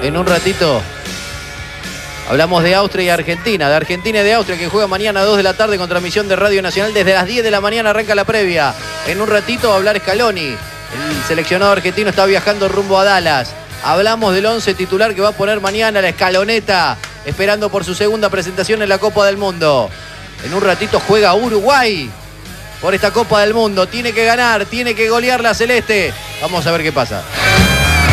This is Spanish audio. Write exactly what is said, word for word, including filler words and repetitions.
En un ratito hablamos de Austria y Argentina. De Argentina y de Austria, que juega mañana a dos de la tarde con transmisión de Radio Nacional. Desde las diez de la mañana arranca la previa. En un ratito va a hablar Scaloni. El seleccionado argentino está viajando rumbo a Dallas. Hablamos del once titular que va a poner mañana la escaloneta, esperando por su segunda presentación en la Copa del Mundo. En un ratito juega Uruguay por esta Copa del Mundo. Tiene que ganar, tiene que golear la celeste. Vamos a ver qué pasa.